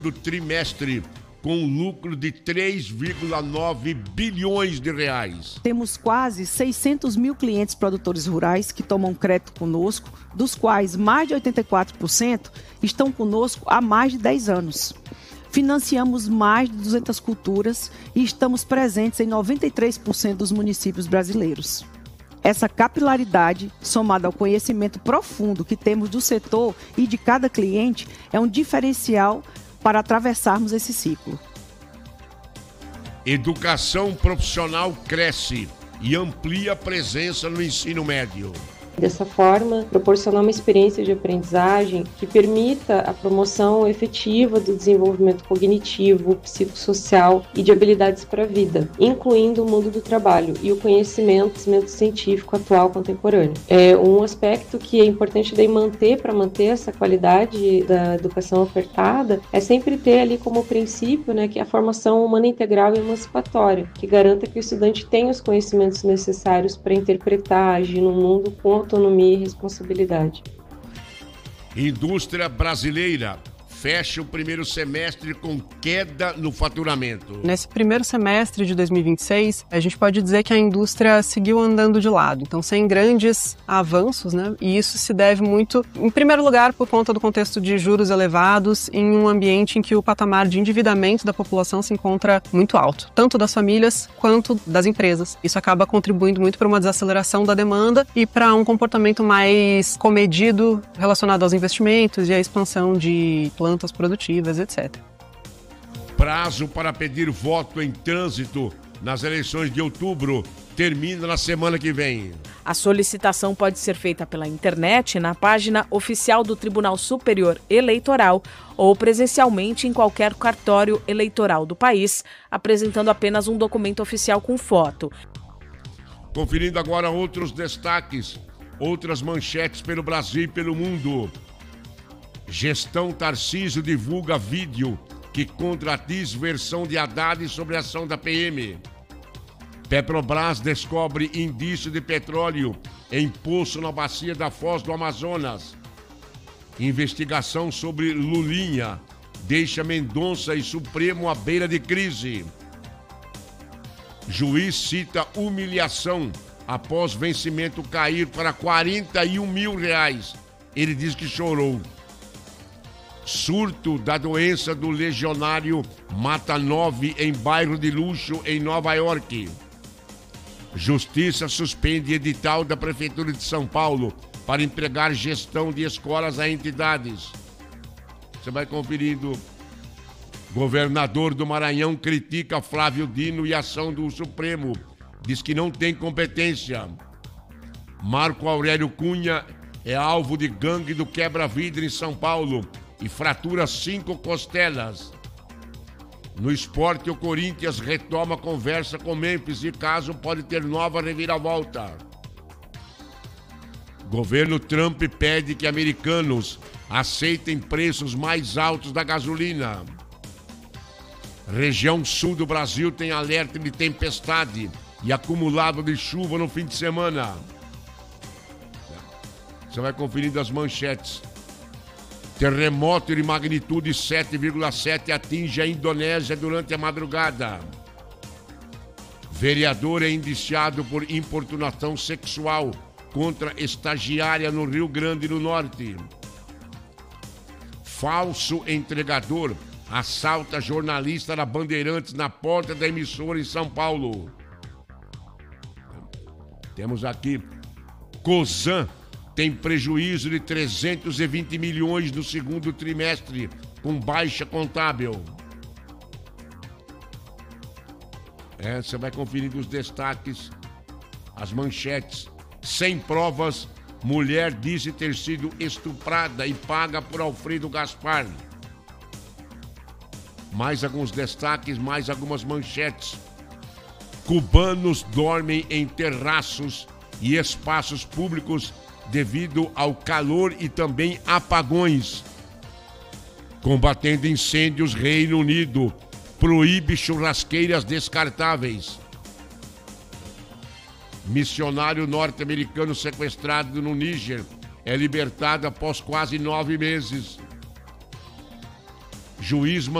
do trimestre, com lucro de 3,9 bilhões de reais. Temos quase 600 mil clientes produtores rurais que tomam crédito conosco, dos quais mais de 84% estão conosco há mais de 10 anos. Financiamos mais de 200 culturas e estamos presentes em 93% dos municípios brasileiros. Essa capilaridade, somada ao conhecimento profundo que temos do setor e de cada cliente, é um diferencial para atravessarmos esse ciclo. Educação profissional cresce e amplia a presença no ensino médio. Dessa forma, proporcionar uma experiência de aprendizagem que permita a promoção efetiva do desenvolvimento cognitivo, psicossocial e de habilidades para a vida, incluindo o mundo do trabalho e o conhecimento científico atual contemporâneo. Um aspecto que é importante manter para manter essa qualidade da educação ofertada é sempre ter ali como princípio, que é a formação humana integral e emancipatória, que garanta que o estudante tenha os conhecimentos necessários para interpretar, agir no mundo com autonomia e responsabilidade. Indústria brasileira fecha o primeiro semestre com queda no faturamento. Nesse primeiro semestre de 2026, a gente pode dizer que a indústria seguiu andando de lado, então sem grandes avanços, E isso se deve muito, em primeiro lugar, por conta do contexto de juros elevados em um ambiente em que o patamar de endividamento da população se encontra muito alto, tanto das famílias quanto das empresas. Isso acaba contribuindo muito para uma desaceleração da demanda e para um comportamento mais comedido relacionado aos investimentos e à expansão de plantas produtivas, etc. Prazo para pedir voto em trânsito nas eleições de outubro termina na semana que vem. A solicitação pode ser feita pela internet na página oficial do Tribunal Superior Eleitoral ou presencialmente em qualquer cartório eleitoral do país, apresentando apenas um documento oficial com foto. Conferindo agora outros destaques, outras manchetes pelo Brasil e pelo mundo. Gestão Tarcísio divulga vídeo que contradiz versão de Haddad sobre a ação da PM. Petrobras descobre indício de petróleo em poço na bacia da Foz do Amazonas. Investigação sobre Lulinha deixa Mendonça e Supremo à beira de crise. Juiz cita humilhação após vencimento cair para 41 mil reais. Ele diz que chorou. Surto da doença do legionário mata 9 em bairro de luxo em Nova York. Justiça suspende edital da Prefeitura de São Paulo para entregar gestão de escolas a entidades. Você vai conferindo. Governador do Maranhão critica Flávio Dino e ação do Supremo. Diz que não tem competência. Marco Aurélio Cunha é alvo de gangue do quebra-vidro em São Paulo e fratura 5 costelas. No esporte, o Corinthians retoma conversa com Memphis e caso pode ter nova reviravolta. Governo Trump pede que americanos aceitem preços mais altos da gasolina. Região sul do Brasil tem alerta de tempestade e acumulado de chuva no fim de semana. Você vai conferindo as manchetes. Terremoto de magnitude 7,7 atinge a Indonésia durante a madrugada. Vereador é indiciado por importunação sexual contra estagiária no Rio Grande do Norte. Falso entregador assalta jornalista da Bandeirantes na porta da emissora em São Paulo. Temos aqui Cosan tem prejuízo de 320 milhões no segundo trimestre, com baixa contábil. Você vai conferindo os destaques, as manchetes. Sem provas, mulher disse ter sido estuprada e paga por Alfredo Gaspar. Mais alguns destaques, mais algumas manchetes. Cubanos dormem em terraços e espaços públicos devido ao calor e também apagões. Combatendo incêndios, Reino Unido proíbe churrasqueiras descartáveis. Missionário norte-americano sequestrado no Níger é libertado após quase 9 meses. Juiz